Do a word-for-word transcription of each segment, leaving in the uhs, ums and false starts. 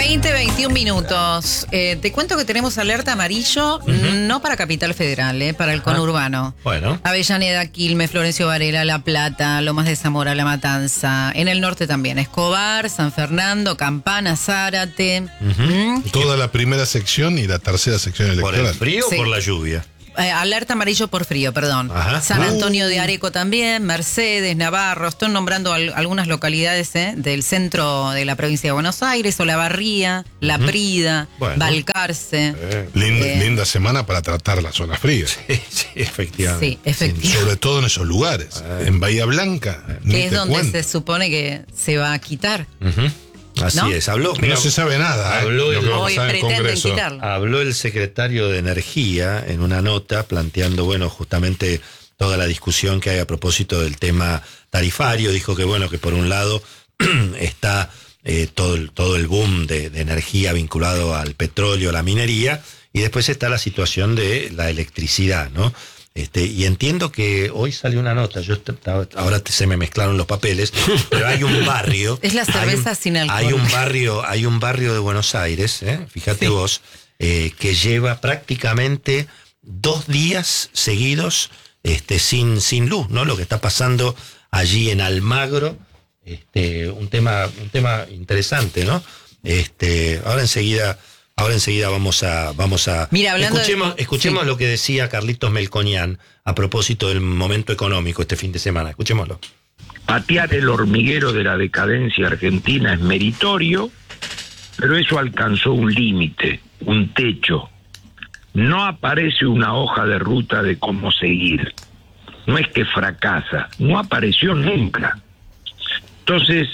veinte, veintiún minutos. Eh, te cuento que tenemos alerta amarillo, uh-huh. no para Capital Federal, eh, para el conurbano. Ah, bueno. Avellaneda, Quilmes, Florencio Varela, La Plata, Lomas de Zamora, La Matanza. En el norte también, Escobar, San Fernando, Campana, Zárate. Uh-huh. ¿Mm? Toda la primera sección y la tercera sección electoral. ¿Por el frío Sí. o por la lluvia? Eh, alerta amarillo por frío, perdón. Ajá. San Antonio Uh. de Areco también, Mercedes, Navarro. Estoy nombrando al- algunas localidades eh, del centro de la provincia de Buenos Aires, Olavarría, La Prida, Bueno. Balcarce. Eh, Linda, Eh. linda semana para tratar la zona fría. sí, sí, efectivamente. Sí, efectivamente. Sobre todo en esos lugares. En Bahía Blanca. ni Que es te donde cuento. se supone que se va a quitar. Ujú. Así ¿No? es. Habló, No mira, se sabe nada. ¿eh? habló Lo el- que va a Hoy pasar en el pretenden Congreso. quitarlo. habló el secretario de Energía en una nota planteando, bueno, justamente toda la discusión que hay a propósito del tema tarifario. Dijo que, bueno, que por un lado está eh, todo, el, todo el boom de, de energía vinculado al petróleo, a la minería, y después está la situación de la electricidad, ¿no? Este, y entiendo que hoy salió una nota, yo est- ahora te- se me mezclaron los papeles, pero hay un barrio. Es la cerveza hay un, sin alcohol. Hay un barrio, hay un barrio de Buenos Aires, ¿eh? Fíjate Sí. vos, eh, que lleva prácticamente dos días seguidos este, sin, sin luz, ¿no? Lo que está pasando allí en Almagro, este, un tema, un tema interesante, ¿no? Este, ahora enseguida. Ahora enseguida vamos a, vamos a. Mira, hablando de- escuchemos, escuchemos sí. lo que decía Carlitos Melconian a propósito del momento económico este fin de semana. Escuchémoslo. Patear el hormiguero de la decadencia argentina es meritorio, pero eso alcanzó un límite, un techo. No aparece una hoja de ruta de cómo seguir. No es que fracasa, no apareció nunca. Entonces,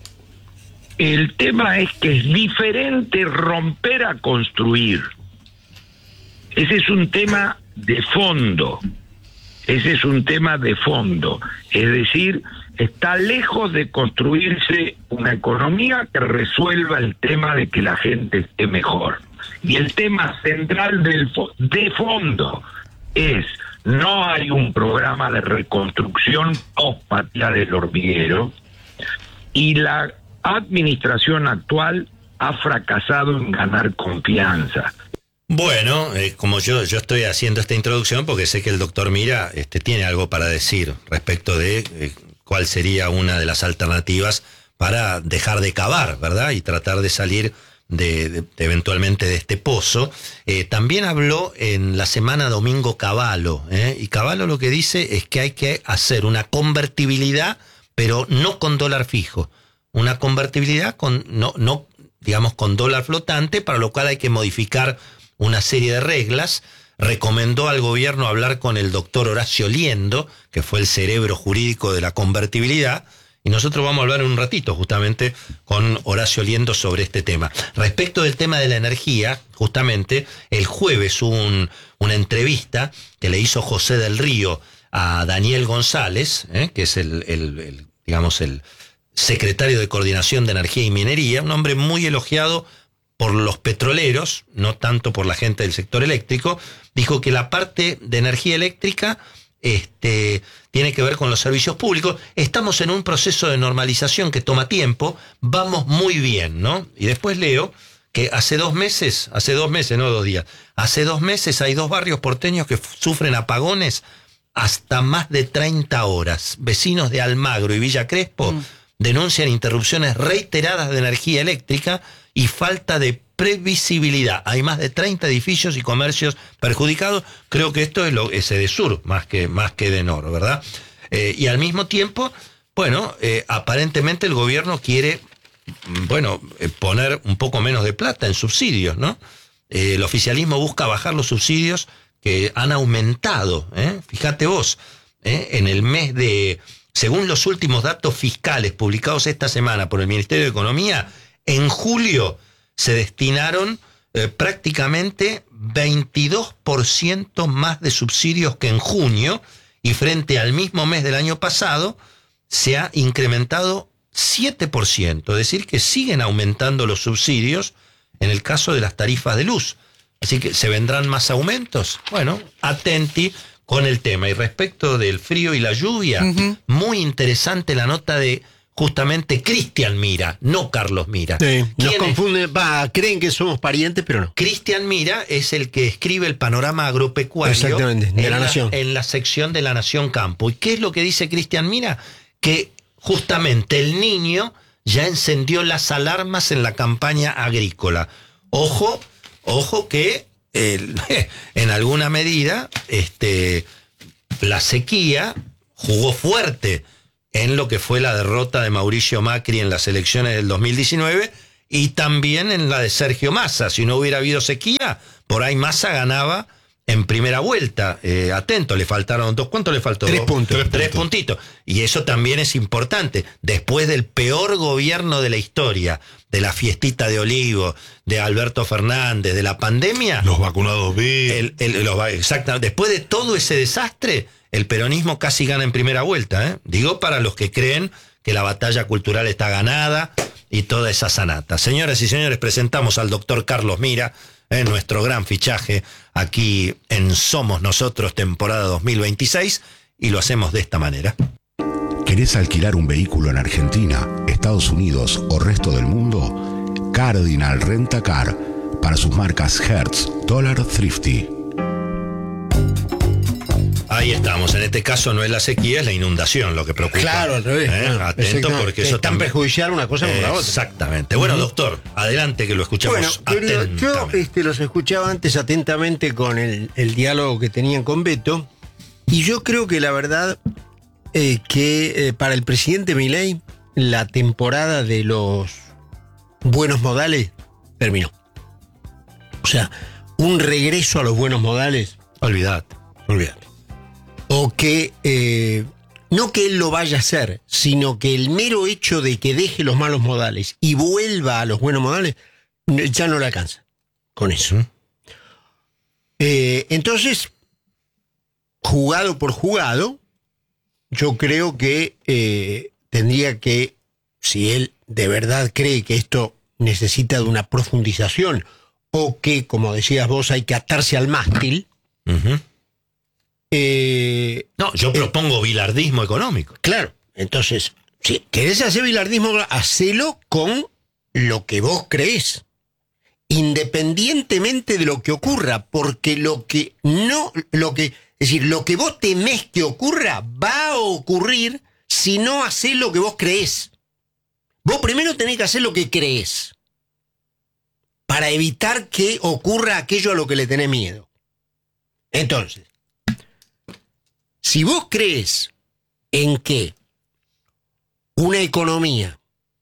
el tema es que es diferente romper a construir. Ese es un tema de fondo. Ese es un tema de fondo. Es decir, está lejos de construirse una economía que resuelva el tema de que la gente esté mejor. Y el tema central del fo- de fondo es, no hay un programa de reconstrucción post patear el hormiguero, y la administración actual ha fracasado en ganar confianza. Bueno, eh, como yo, yo estoy haciendo esta introducción porque sé que el doctor Mira este, tiene algo para decir respecto de eh, cuál sería una de las alternativas para dejar de cavar, ¿verdad? Y tratar de salir de, de- de eventualmente de este pozo. Eh, también habló en la semana Domingo Cavallo, ¿eh? Y Cavallo lo que dice es que hay que hacer una convertibilidad, pero no con dólar fijo. Una convertibilidad con, no, no, digamos, con dólar flotante, para lo cual hay que modificar una serie de reglas. Recomendó al gobierno hablar con el doctor Horacio Liendo, que fue el cerebro jurídico de la convertibilidad, y nosotros vamos a hablar en un ratito justamente con Horacio Liendo sobre este tema. Respecto del tema de la energía, justamente el jueves hubo un, una entrevista que le hizo José del Río a Daniel González, ¿eh? que es el, el, el digamos, el secretario de Coordinación de Energía y Minería, un hombre muy elogiado por los petroleros, no tanto por la gente del sector eléctrico. Dijo que la parte de energía eléctrica este, tiene que ver con los servicios públicos. Estamos en un proceso de normalización que toma tiempo, vamos muy bien, ¿no? Y después leo que hace dos meses, hace dos meses, no dos días, hace dos meses hay dos barrios porteños que f- sufren apagones hasta más de treinta horas. Vecinos de Almagro y Villa Crespo Mm. denuncian interrupciones reiteradas de energía eléctrica y falta de previsibilidad. Hay más de treinta edificios y comercios perjudicados. Creo que esto es lo es Edesur más que más que Edenor, ¿verdad? Eh, y al mismo tiempo, bueno, eh, aparentemente el gobierno quiere, bueno, eh, poner un poco menos de plata en subsidios, ¿no? Eh, el oficialismo busca bajar los subsidios que han aumentado, ¿eh? Fíjate vos, ¿eh? En el mes de, según los últimos datos fiscales publicados esta semana por el Ministerio de Economía, en julio se destinaron eh, prácticamente veintidós por ciento más de subsidios que en junio, y frente al mismo mes del año pasado se ha incrementado siete por ciento, es decir, que siguen aumentando los subsidios en el caso de las tarifas de luz. Así que, ¿se vendrán más aumentos? Bueno, atenti con el tema. Y respecto del frío y la lluvia, Ujú. muy interesante la nota de justamente Cristian Mira, no Carlos Mira. Sí, nos ¿Quién confunden, va, creen que somos parientes, pero no. Cristian Mira es el que escribe el panorama agropecuario. Exactamente, de en La Nación. En la sección de La Nación Campo. ¿Y qué es lo que dice Cristian Mira? Que justamente el niño ya encendió las alarmas en la campaña agrícola. Ojo, ojo que el, en alguna medida este, la sequía jugó fuerte en lo que fue la derrota de Mauricio Macri en las elecciones del dos mil diecinueve y también en la de Sergio Massa. Si no hubiera habido sequía, por ahí Massa ganaba en primera vuelta. Eh, atento, le faltaron dos. ¿Cuánto le faltó? Tres puntos. Tres, Tres puntitos. Y eso también es importante. Después del peor gobierno de la historia, de la fiestita de Olivo, de Alberto Fernández, de la pandemia. Los vacunados bien. El, el, los, exactamente. Después de todo ese desastre, el peronismo casi gana en primera vuelta. ¿eh? Digo para los que creen que la batalla cultural está ganada y toda esa sanata. Señoras y señores, presentamos al doctor Carlos Mira, eh, nuestro gran fichaje aquí en Somos Nosotros, temporada dos mil veintiséis, y lo hacemos de esta manera. ¿Querés alquilar un vehículo en Argentina, Estados Unidos o resto del mundo? Cardinal Rent-A-Car para sus marcas Hertz, Dollar, Thrifty. Ahí estamos. En este caso no es la sequía, es la inundación lo que preocupa. Claro, al revés. ¿Eh? Claro, Atento exactamente. porque eso es tan también perjudicial una cosa como Eh, la otra. Exactamente. Bueno, doctor, adelante que lo escuchamos Bueno, querido, yo atentamente. este, los escuchaba antes atentamente con el, el diálogo que tenían con Beto, y yo creo que la verdad eh, que eh, para el presidente Milei la temporada de los buenos modales terminó. O sea, un regreso a los buenos modales, Olvidate. olvídate. O que, eh, no que él lo vaya a hacer, sino que el mero hecho de que deje los malos modales y vuelva a los buenos modales, ya no le alcanza con eso. Eh, entonces, jugado por jugado, yo creo que eh, tendría que, si él de verdad cree que esto necesita de una profundización, o que, como decías vos, hay que atarse al mástil, Uh-huh. eh, No, yo propongo bilardismo económico. claro, entonces, si querés hacer bilardismo, hacelo con lo que vos creés, independientemente de lo que ocurra, porque lo que no, lo que, es decir, lo que vos temés que ocurra, va a ocurrir si no hacés lo que vos creés. Vos primero tenés que hacer lo que creés, para evitar que ocurra aquello a lo que le tenés miedo. Entonces, si vos crees en que una economía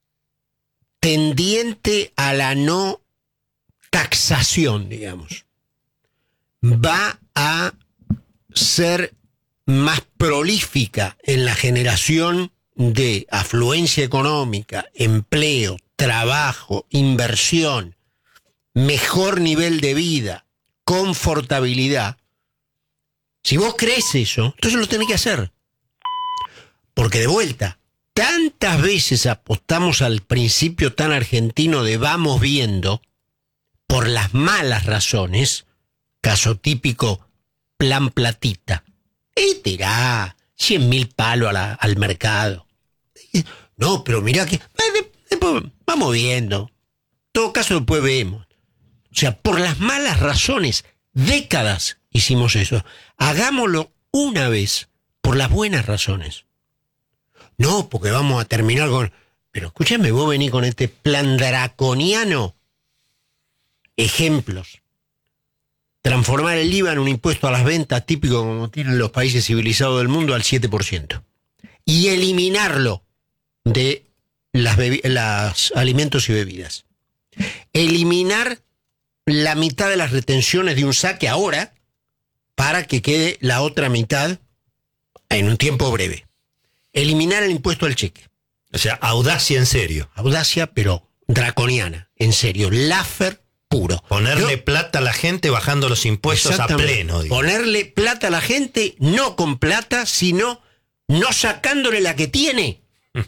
tendiente a la no taxación, digamos, va a ser más prolífica en la generación de afluencia económica, empleo, trabajo, inversión, mejor nivel de vida, confortabilidad, si vos crees eso, entonces lo tenés que hacer. Porque de vuelta, tantas veces apostamos al principio tan argentino de vamos viendo, por las malas razones, caso típico, plan platita, y tirá cien mil palos a la, al mercado. No, pero mirá que, después vamos viendo. En todo caso, después vemos. O sea, por las malas razones, décadas hicimos eso. Hagámoslo una vez por las buenas razones. No, porque vamos a terminar con... Pero escúchame, vos venís con este plan draconiano. Ejemplos. Transformar el I V A en un impuesto a las ventas típico como tienen los países civilizados del mundo al siete por ciento. Y eliminarlo de las, bebi- las alimentos y bebidas. Eliminar la mitad de las retenciones de un saque ahora para que quede la otra mitad en un tiempo breve. Eliminar el impuesto al cheque. O sea, audacia en serio. Audacia, pero draconiana. En serio, Laffer puro. Ponerle Yo- plata a la gente bajando los impuestos a Exactamente. pleno. digo. Ponerle plata a la gente, no con plata, sino no sacándole la que tiene.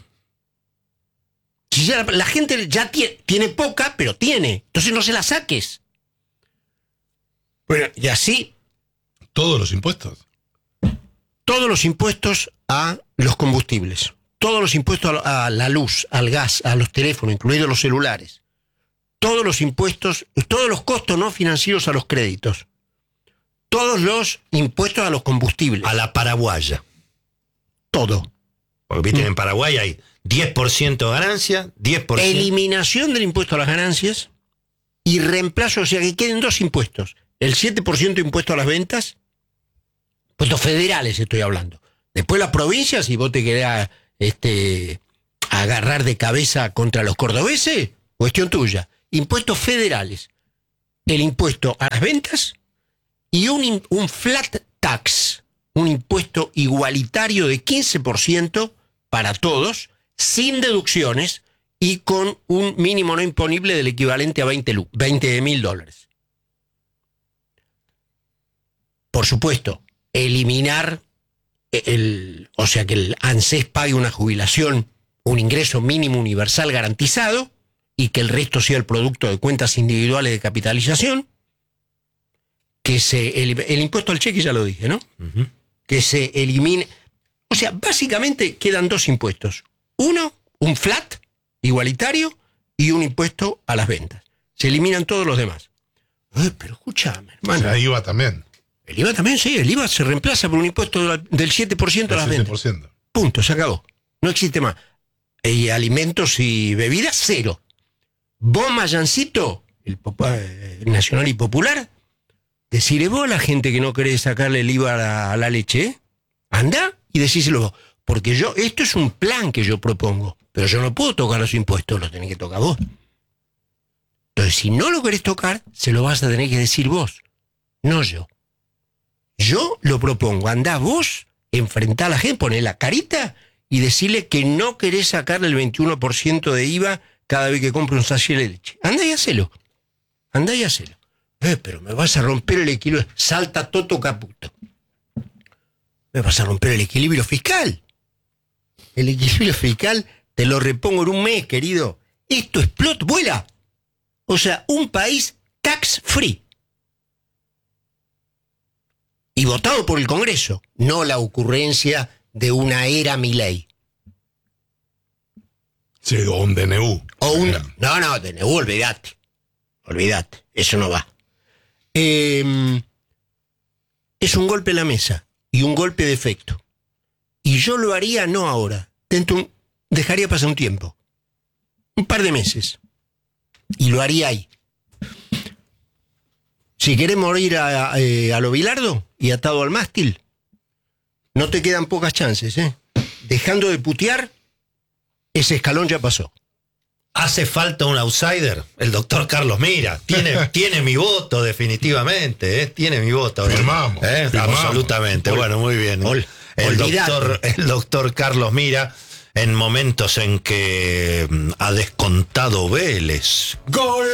Si ya la, la gente ya tiene, tiene poca, pero tiene. Entonces no se la saques. Bueno, y así Todos los impuestos. todos los impuestos a los combustibles. todos los impuestos a la luz, al gas, a los teléfonos, incluidos los celulares, todos los impuestos, todos los costos no financieros a los créditos, todos los impuestos a los combustibles. A la paraguaya. Todo. Porque viste, mm. en Paraguay hay diez por ciento de ganancia, diez por ciento... Eliminación del impuesto a las ganancias y reemplazo, o sea, que queden dos impuestos. El siete por ciento de impuesto a las ventas, impuestos federales estoy hablando. Después las provincias, si vos te querés este, agarrar de cabeza contra los cordobeses, cuestión tuya. Impuestos federales, el impuesto a las ventas y un, un flat tax, un impuesto igualitario de quince por ciento para todos, sin deducciones y con un mínimo no imponible del equivalente a veinte mil dólares. Por supuesto, eliminar, el, o sea que el ANSES pague una jubilación, un ingreso mínimo universal garantizado y que el resto sea el producto de cuentas individuales de capitalización, que se el, el impuesto al cheque ya lo dije, ¿no? Uh-huh. Que se elimine. O sea, básicamente quedan dos impuestos. Uno, un flat igualitario y un impuesto a las ventas. Se eliminan todos los demás. Eh, pero escúchame, hermano. El I V A también. El I V A también, sí. El I V A se reemplaza por un impuesto del siete por ciento a las siete por ciento. ventas. Punto, se acabó. No existe más. Y alimentos y bebidas, cero. Vos, Mayancito, el, el nacional y popular, decirle vos a la gente que no querés sacarle el I V A a la, a la leche, ¿eh? Anda y decíselo vos. Porque yo, esto es un plan que yo propongo, pero yo no puedo tocar los impuestos, los tenés que tocar vos. Entonces, si no lo querés tocar, se lo vas a tener que decir vos, no yo. Yo lo propongo, andá vos, enfrentá a la gente, poné la carita y decirle que no querés sacarle el veintiuno por ciento de I V A cada vez que compre un sachet de leche. Andá y hacelo. Andá y hacelo. Eh, pero me vas a romper el equilibrio. Salta Toto Caputo. Me vas a romper el equilibrio fiscal. El equilibrio fiscal te lo repongo en un mes, querido. Esto explota, vuela. O sea, un país tax free. Y votado por el Congreso, no la ocurrencia de una era Milei. Sí, o un D N U. O un, no, no, D N U, olvídate. Olvídate, eso no va. Eh, es un golpe en la mesa y un golpe de efecto. Y yo lo haría no ahora. Dentro un, dejaría pasar un tiempo. Un par de meses. Y lo haría ahí. Si queremos ir a, a, a lo Bilardo y atado al mástil, no te quedan pocas chances, ¿eh? Dejando de putear, ese escalón ya pasó. ¿Hace falta un outsider? El doctor Carlos Mira. Tiene, tiene mi voto, definitivamente. ¿eh? Tiene mi voto. Firmamos, ¿eh? firmamos. Absolutamente. Ol, bueno, muy bien. Ol, el, doctor, el doctor Carlos Mira, en momentos en que ha descontado Vélez. ¡Gol!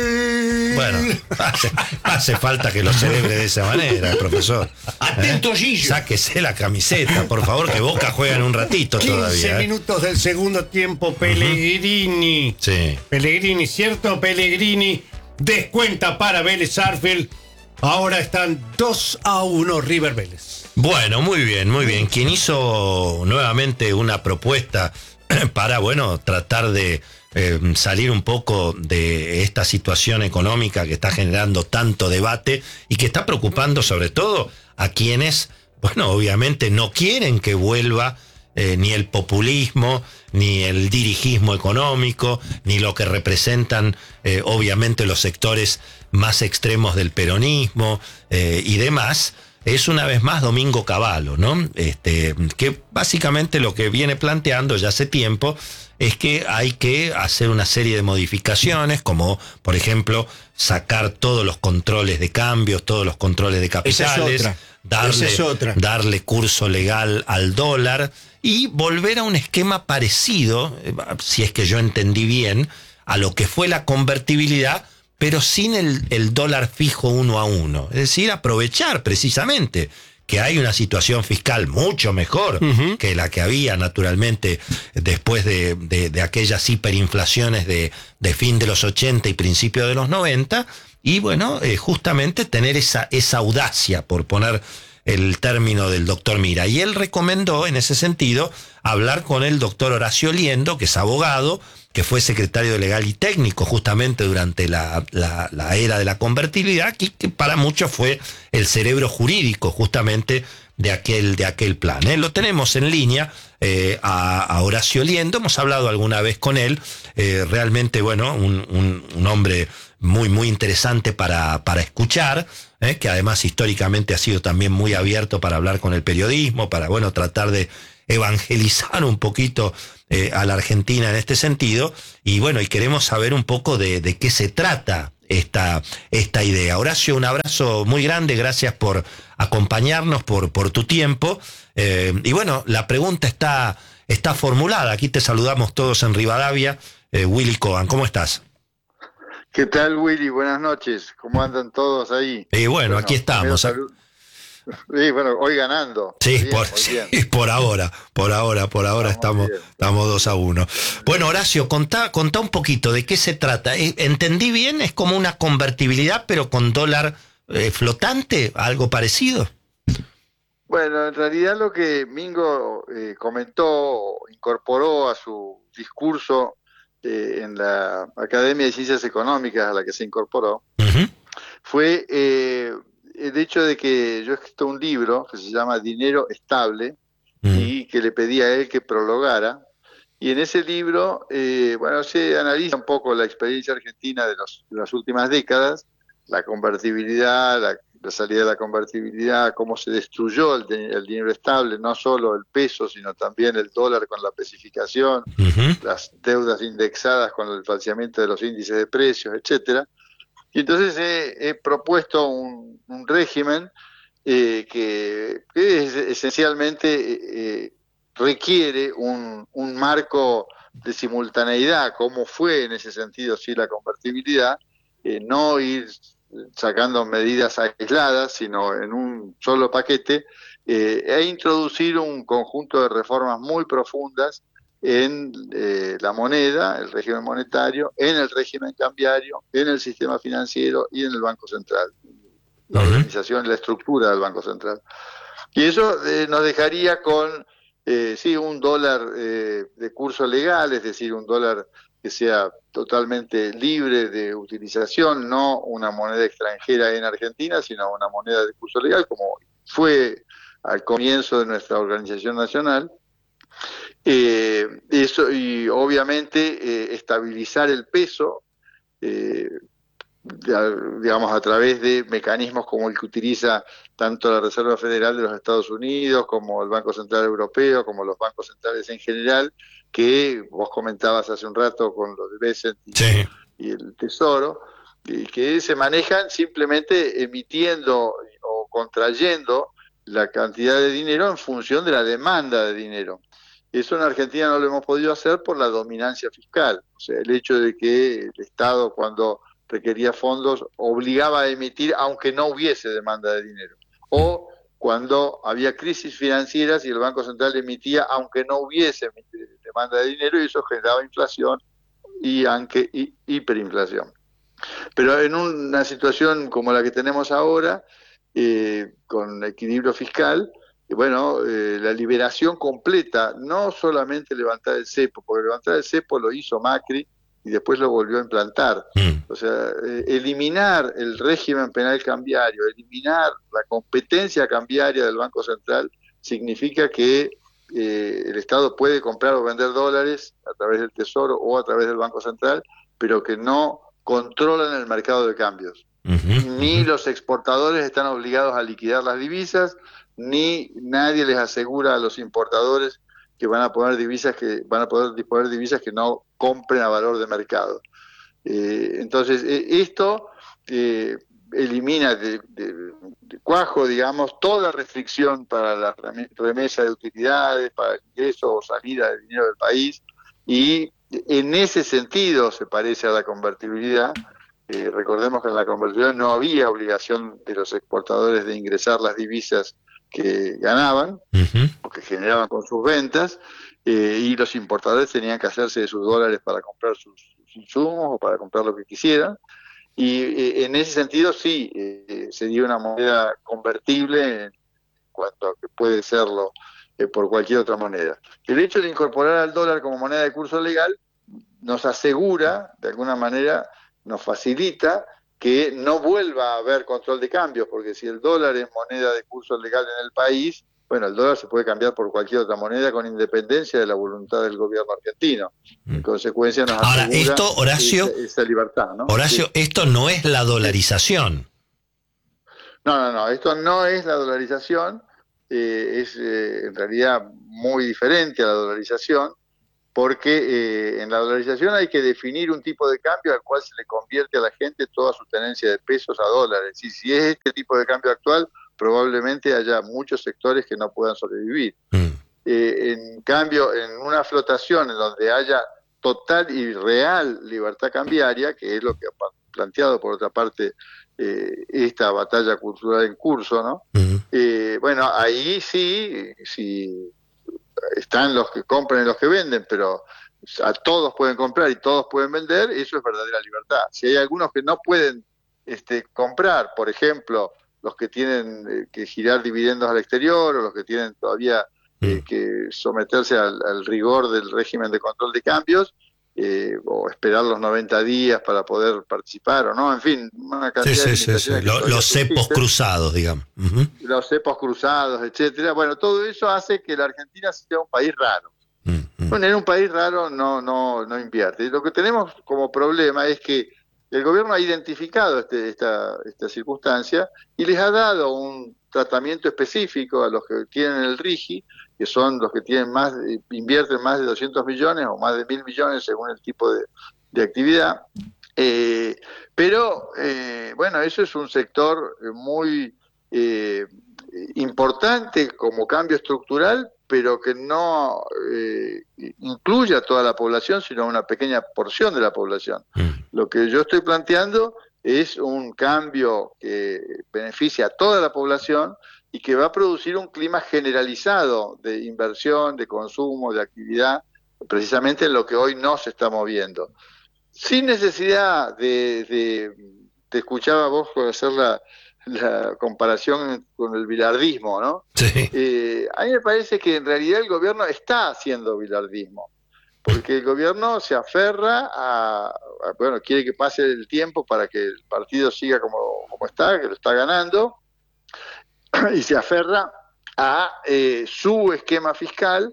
Bueno, hace, hace falta que lo celebre de esa manera, profesor. Atento, ¿Eh? Gillo. Sáquese la camiseta, por favor, que Boca juega en un ratito todavía. quince ¿eh? minutos del segundo tiempo, Pellegrini. Uh-huh. Sí. Pellegrini, ¿cierto? Pellegrini descuenta para Vélez Sarsfield. Ahora están dos a uno River Vélez. Bueno, muy bien, muy bien. Quien hizo nuevamente una propuesta para, bueno, tratar de eh, salir un poco de esta situación económica que está generando tanto debate y que está preocupando sobre todo a quienes, bueno, obviamente no quieren que vuelva eh, ni el populismo, ni el dirigismo económico, ni lo que representan eh, obviamente los sectores más extremos del peronismo eh, y demás. Es una vez más Domingo Cavallo, ¿no? Este, que básicamente lo que viene planteando ya hace tiempo es que hay que hacer una serie de modificaciones, como por ejemplo sacar todos los controles de cambios, todos los controles de capitales, Esa es otra. darle, Esa es otra. darle curso legal al dólar y volver a un esquema parecido, si es que yo entendí bien, a lo que fue la convertibilidad, pero sin el, el dólar fijo uno a uno. Es decir, aprovechar precisamente que hay una situación fiscal mucho mejor uh-huh. que la que había naturalmente después de, de, de aquellas hiperinflaciones de, de fin de los ochenta y principio de los noventa, y bueno, eh, justamente tener esa, esa audacia, por poner el término del doctor Mira. Y él recomendó, en ese sentido, hablar con el doctor Horacio Liendo, que es abogado, que fue secretario legal y técnico justamente durante la, la, la era de la convertibilidad, que, que para muchos fue el cerebro jurídico justamente de aquel, de aquel plan. ¿eh? Lo tenemos en línea eh, a, a Horacio Liendo, hemos hablado alguna vez con él, eh, realmente, bueno, un, un, un hombre muy, muy interesante para, para escuchar, ¿eh? que además históricamente ha sido también muy abierto para hablar con el periodismo, para, bueno, tratar de evangelizar un poquito eh, a la Argentina en este sentido, y bueno, y queremos saber un poco de, de qué se trata esta, esta idea. Horacio, un abrazo muy grande, gracias por acompañarnos, por, por tu tiempo, eh, y bueno, la pregunta está, está formulada, aquí te saludamos todos en Rivadavia. eh, Willy Cohen, ¿cómo estás? ¿Qué tal, Willy? Buenas noches, ¿cómo andan todos ahí? Y bueno, bueno, aquí estamos. Sí, bueno, hoy ganando. Sí, bien, por, sí, por ahora, por ahora, por ahora estamos, estamos, estamos dos a uno. Bueno, Horacio, contá, contá un poquito de qué se trata. ¿Entendí bien? ¿Es como una convertibilidad, pero con dólar eh, flotante? ¿Algo parecido? Bueno, en realidad lo que Mingo eh, comentó, incorporó a su discurso eh, en la Academia de Ciencias Económicas a la que se incorporó, uh-huh. fue... Eh, el hecho de que yo he escrito un libro que se llama Dinero Estable mm. y que le pedí a él que prologara, y en ese libro, eh, bueno, se analiza un poco la experiencia argentina de, los, de las últimas décadas, la convertibilidad, la, la salida de la convertibilidad, cómo se destruyó el, el dinero estable, no solo el peso, sino también el dólar con la especificación, uh-huh. las deudas indexadas con el falseamiento de los índices de precios, etcétera. Y entonces he, he propuesto un, un régimen eh, que, que es, esencialmente eh, requiere un, un marco de simultaneidad, como fue en ese sentido sí la convertibilidad, eh, no ir sacando medidas aisladas, sino en un solo paquete, eh, e introducir un conjunto de reformas muy profundas en eh, la moneda, el régimen monetario, en el régimen cambiario, en el sistema financiero y en el Banco Central, la uh-huh. organización y la estructura del Banco Central. Y eso eh, nos dejaría con, eh, sí, un dólar eh, de curso legal, es decir, un dólar que sea totalmente libre de utilización, no una moneda extranjera en Argentina, sino una moneda de curso legal, como fue al comienzo de nuestra organización nacional. Eh, eso y obviamente eh, estabilizar el peso, eh, digamos a través de mecanismos como el que utiliza tanto la Reserva Federal de los Estados Unidos como el Banco Central Europeo, como los bancos centrales en general, que vos comentabas hace un rato con los de Bessent y, sí. y el Tesoro, y que se manejan simplemente emitiendo o contrayendo la cantidad de dinero en función de la demanda de dinero. Eso en Argentina no lo hemos podido hacer por la dominancia fiscal, o sea, el hecho de que el Estado cuando requería fondos obligaba a emitir aunque no hubiese demanda de dinero, o cuando había crisis financieras y el Banco Central emitía aunque no hubiese demanda de dinero, y eso generaba inflación y aunque y, hiperinflación. Pero en una situación como la que tenemos ahora, eh, con equilibrio fiscal, y bueno, eh, la liberación completa, no solamente levantar el cepo, porque levantar el cepo lo hizo Macri y después lo volvió a implantar. Mm. O sea, eh, eliminar el régimen penal cambiario, eliminar la competencia cambiaria del Banco Central, significa que eh, el Estado puede comprar o vender dólares a través del Tesoro o a través del Banco Central, pero que no controlan el mercado de cambios. Uh-huh, Ni uh-huh. los exportadores están obligados a liquidar las divisas, ni nadie les asegura a los importadores que van a poner divisas que van a poder disponer divisas que no compren a valor de mercado. Eh, entonces eh, esto eh, elimina de, de, de cuajo, digamos, toda restricción para la remesa de utilidades, para el ingreso o salida de dinero del país, y en ese sentido se parece a la convertibilidad. Eh, recordemos que en la convertibilidad no había obligación de los exportadores de ingresar las divisas que ganaban, uh-huh. o que generaban con sus ventas, eh, y los importadores tenían que hacerse de sus dólares para comprar sus, sus insumos o para comprar lo que quisieran, y eh, en ese sentido sí, eh, sería una moneda convertible en, cuanto a que puede serlo eh, por cualquier otra moneda. El hecho de incorporar al dólar como moneda de curso legal nos asegura, de alguna manera, nos facilita que no vuelva a haber control de cambios, porque si el dólar es moneda de curso legal en el país, bueno, el dólar se puede cambiar por cualquier otra moneda con independencia de la voluntad del gobierno argentino. En consecuencia nos Ahora, asegura esto, Horacio, esa, esa libertad, ¿no? Horacio, Sí. esto no es la dolarización. No, no, no, esto no es la dolarización, eh, es eh, en realidad muy diferente a la dolarización, porque eh, en la dolarización hay que definir un tipo de cambio al cual se le convierte a la gente toda su tenencia de pesos a dólares. Y si es este tipo de cambio actual, probablemente haya muchos sectores que no puedan sobrevivir. Mm. Eh, en cambio, en una flotación en donde haya total y real libertad cambiaria, que es lo que ha planteado por otra parte eh, esta batalla cultural en curso, ¿no? Mm. Eh, bueno, ahí sí, sí están los que compran y los que venden, pero a todos pueden comprar y todos pueden vender, eso es verdadera libertad. Si hay algunos que no pueden este, comprar, por ejemplo, los que tienen eh, que girar dividendos al exterior o los que tienen todavía eh, que someterse al, al rigor del régimen de control de cambios, eh, o esperar los noventa días para poder participar o no, en fin, una cantidad Sí, de sí, sí, sí. limitaciones que Lo- todavía los cepos subsisten. cruzados, digamos. Ujú. Los cepos cruzados, etcétera. Bueno, todo eso hace que la Argentina sea un país raro. Mm, mm. Bueno, en un país raro no, no, no invierte. Y lo que tenemos como problema es que el gobierno ha identificado este, esta, esta circunstancia y les ha dado un tratamiento específico a los que tienen el RIGI, que son los que tienen más, de- invierten más de doscientos millones o más de mil millones según el tipo de, de actividad. Eh, pero, eh, bueno, eso es un sector muy eh, importante como cambio estructural, pero que no eh, incluye a toda la población, sino a una pequeña porción de la población. Mm. Lo que yo estoy planteando es un cambio que beneficia a toda la población y que va a producir un clima generalizado de inversión, de consumo, de actividad, precisamente en lo que hoy no se está moviendo. Sin necesidad de, de te escuchaba vos hacer la, la comparación con el bilardismo, ¿no? Sí. Eh, a mí me parece que en realidad el gobierno está haciendo bilardismo, porque el gobierno se aferra a, a- bueno, quiere que pase el tiempo para que el partido siga como, como está, que lo está ganando, y se aferra a eh, su esquema fiscal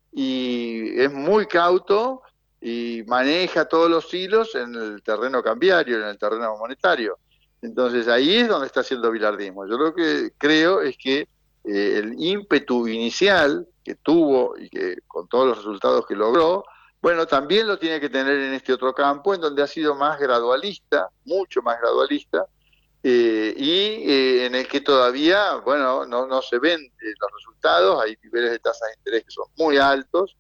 y es muy cauto y maneja todos los hilos en el terreno cambiario, en el terreno monetario. Entonces ahí es donde está haciendo bilardismo. Yo lo que creo es que eh, el ímpetu inicial que tuvo y que con todos los resultados que logró, bueno, también lo tiene que tener en este otro campo, en donde ha sido más gradualista, mucho más gradualista, eh, y eh, en el que todavía, bueno, no, no se ven eh, los resultados, hay niveles de tasas de interés que son muy altos,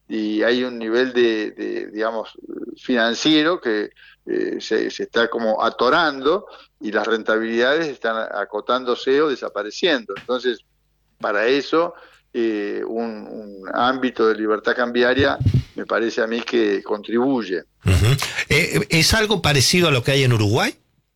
y hay un nivel de, de, digamos, financiero que eh, se, se está como atorando y las rentabilidades están acotándose o desapareciendo. Entonces, para eso, eh, un, un ámbito de libertad cambiaria me parece a mí que contribuye. Ujú. Eh, ¿Es algo parecido a lo que hay en Uruguay?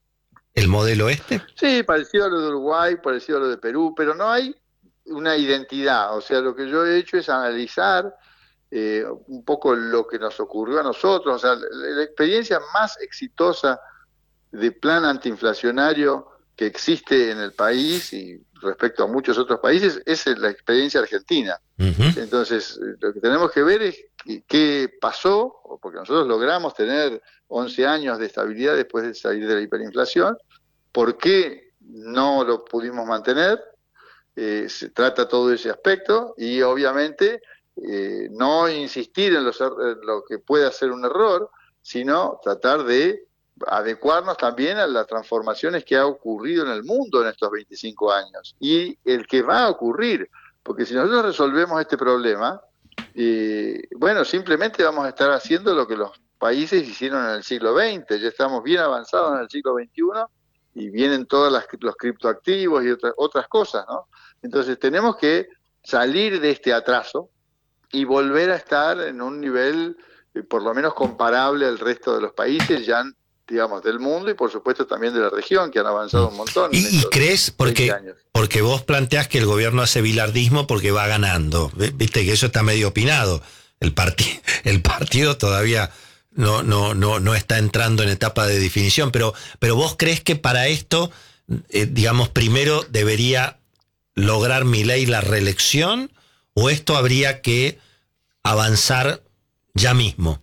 ¿El modelo este? Sí, parecido a lo de Uruguay, parecido a lo de Perú, pero no hay una identidad. O sea, lo que yo he hecho es analizar eh, un poco lo que nos ocurrió a nosotros. O sea, la, la experiencia más exitosa de plan antiinflacionario que existe en el país y respecto a muchos otros países es la experiencia argentina. Ujú. Entonces, eh, lo que tenemos que ver es qué, qué pasó, porque nosotros logramos tener once años de estabilidad después de salir de la hiperinflación, por qué no lo pudimos mantener, eh, se trata todo ese aspecto y obviamente eh, no insistir en, los er- en lo que pueda ser un error, sino tratar de adecuarnos también a las transformaciones que ha ocurrido en el mundo en estos veinticinco años y el que va a ocurrir, porque si nosotros resolvemos este problema, eh, bueno, simplemente vamos a estar haciendo lo que los países hicieron en el siglo veinte, ya estamos bien avanzados en el siglo veintiuno y vienen todos las, los criptoactivos y otras, otras cosas, ¿no? Entonces tenemos que salir de este atraso y volver a estar en un nivel eh, por lo menos comparable al resto de los países, ya digamos, del mundo y por supuesto también de la región, que han avanzado un montón. ¿Y, en y estos crees? Porque, veinte años. porque vos planteás que el gobierno hace bilardismo porque va ganando. Viste que eso está medio opinado. El, parti el partido todavía no, no, no, no está entrando en etapa de definición, pero, pero vos crees que para esto, eh, digamos, primero debería lograr Milei la reelección, o esto habría que avanzar ya mismo.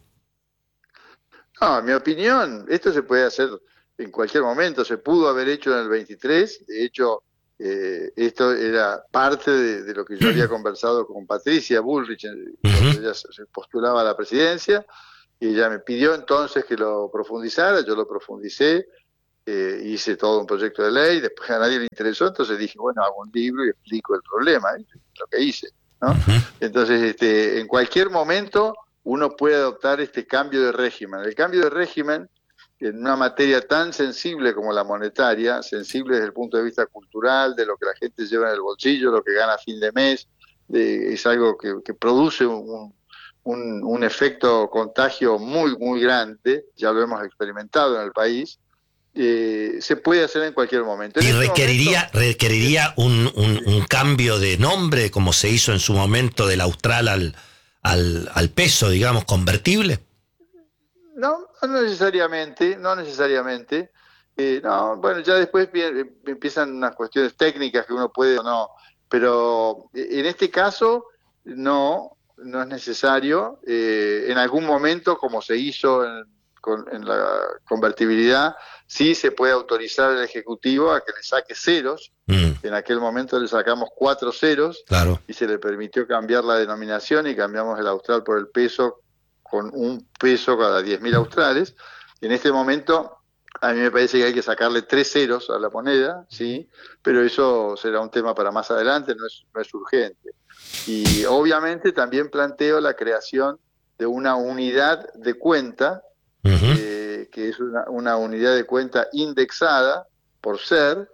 No, en mi opinión, esto se puede hacer en cualquier momento, se pudo haber hecho en el veintitrés, de hecho, eh, esto era parte de, de lo que yo había conversado con Patricia Bullrich, cuando uh-huh. ella se postulaba a la presidencia, y ella me pidió entonces que lo profundizara, yo lo profundicé, eh, hice todo un proyecto de ley, después a nadie le interesó, entonces dije, bueno, hago un libro y explico el problema, ¿eh? Lo que hice, ¿no? Uh-huh. Entonces, este, en cualquier momento uno puede adoptar este cambio de régimen. El cambio de régimen, en una materia tan sensible como la monetaria, sensible desde el punto de vista cultural, de lo que la gente lleva en el bolsillo, lo que gana a fin de mes, de, es algo que, que produce un, un, un efecto contagio muy, muy grande, ya lo hemos experimentado en el país, eh, se puede hacer en cualquier momento. En ¿Y este requeriría, momento, requeriría un, un, un cambio de nombre, como se hizo en su momento del austral al... Al, al peso, digamos, convertible? No, no necesariamente, no necesariamente. Eh, no, bueno, ya después bien, empiezan unas cuestiones técnicas que uno puede o no, pero en este caso no, no es necesario. Eh, en algún momento, como se hizo en, con, en la convertibilidad, sí se puede autorizar al Ejecutivo a que le saque ceros. Mm. En aquel momento le sacamos cuatro ceros, claro, y se le permitió cambiar la denominación y cambiamos el austral por el peso con un peso cada diez mil australes. En este momento a mí me parece que hay que sacarle tres ceros a la moneda, sí, pero eso será un tema para más adelante, no es, no es urgente. Y obviamente también planteo la creación de una unidad de cuenta, uh-huh. eh, que es una, una unidad de cuenta indexada por ser,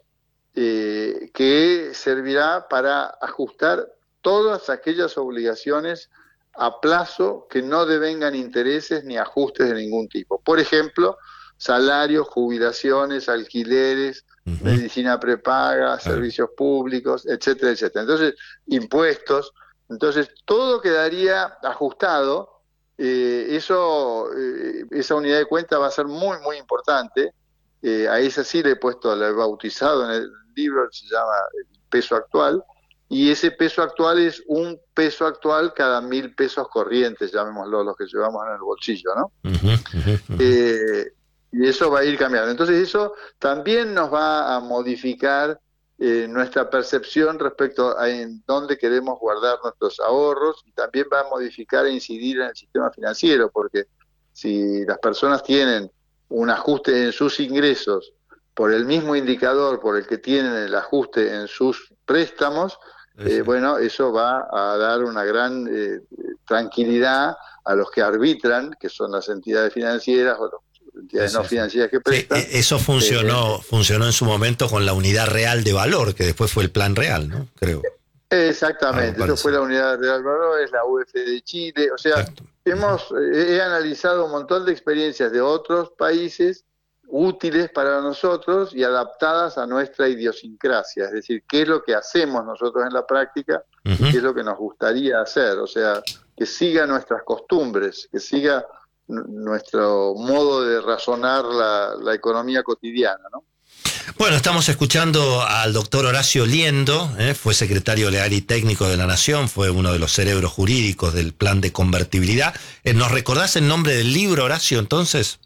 Eh, que servirá para ajustar todas aquellas obligaciones a plazo que no devengan intereses ni ajustes de ningún tipo. Por ejemplo, salarios, jubilaciones, alquileres, uh-huh. medicina prepaga, uh-huh. servicios públicos, etcétera, etcétera. Entonces, impuestos. Entonces, todo quedaría ajustado. Eh, eso, eh, esa unidad de cuenta va a ser muy, muy importante. Eh, a esa sí le he puesto, le he bautizado en el libro, se llama el peso actual, y ese peso actual es un peso actual cada mil pesos corrientes, llamémoslo, los que llevamos en el bolsillo, ¿no? Uh-huh, uh-huh, uh-huh. Eh, y eso va a ir cambiando. Entonces eso también nos va a modificar eh, nuestra percepción respecto a en dónde queremos guardar nuestros ahorros, y también va a modificar e incidir en el sistema financiero, porque si las personas tienen un ajuste en sus ingresos por el mismo indicador por el que tienen el ajuste en sus préstamos, eh, bueno, eso va a dar una gran eh, tranquilidad a los que arbitran, que son las entidades financieras o las entidades sí, no financieras que prestan. Sí, eso funcionó, eh, funcionó en su momento con la unidad real de valor, que después fue el plan real, ¿no? Creo. Exactamente, ah, eso fue la unidad real de valor, es la U F de Chile, o sea, exacto. hemos eh, he analizado un montón de experiencias de otros países útiles para nosotros y adaptadas a nuestra idiosincrasia, es decir, qué es lo que hacemos nosotros en la práctica uh-huh. y qué es lo que nos gustaría hacer, o sea, que siga nuestras costumbres, que siga n- nuestro modo de razonar la, la economía cotidiana, ¿no? Bueno, estamos escuchando al doctor Horacio Liendo, ¿eh? Fue secretario legal y técnico de la Nación, fue uno de los cerebros jurídicos del plan de convertibilidad. Eh, ¿Nos recordás el nombre del libro, Horacio, entonces?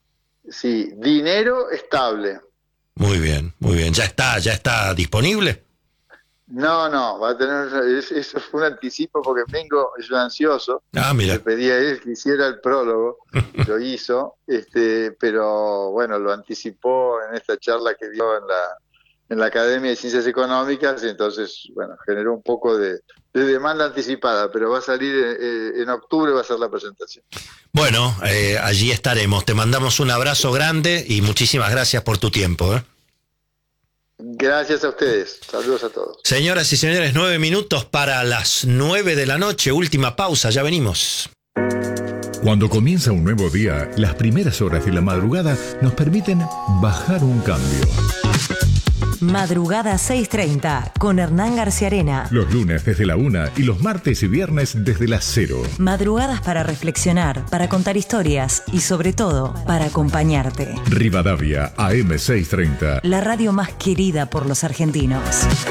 Sí, Dinero Estable. Muy bien, muy bien. ¿Ya está, ya está disponible? No, no, va a tener, eso fue un anticipo porque vengo yo ansioso. Ah, mira. Le pedí a él que hiciera el prólogo, lo hizo, este, pero bueno, lo anticipó en esta charla que dio en la, en la Academia de Ciencias Económicas, y entonces, bueno, generó un poco de, de demanda anticipada, pero va a salir eh, en octubre, va a ser la presentación. Bueno, eh, allí estaremos. Te mandamos un abrazo grande y muchísimas gracias por tu tiempo, ¿eh? Gracias a ustedes. Saludos a todos. Señoras y señores, nueve minutos para las nueve de la noche. Última pausa, ya venimos. Cuando comienza un nuevo día, las primeras horas de la madrugada nos permiten bajar un cambio. Madrugada seis treinta con Hernán García Arena. Los lunes desde la una y los martes y viernes desde las cero. Madrugadas para reflexionar, para contar historias y sobre todo para acompañarte. Rivadavia A M seiscientos treinta. La radio más querida por los argentinos.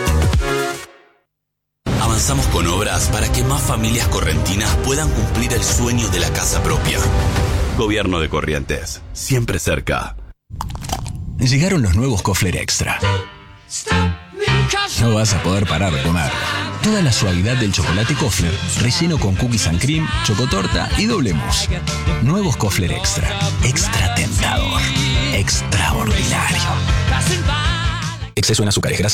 Avanzamos con obras para que más familias correntinas puedan cumplir el sueño de la casa propia. Gobierno de Corrientes, siempre cerca. Llegaron los nuevos Kofler Extra. No vas a poder parar de comer. Toda la suavidad del chocolate Kofler, relleno con cookies and cream, chocotorta y doble mousse. Nuevos Kofler Extra. Extra tentador. Extraordinario. Exceso en azúcares, grasas.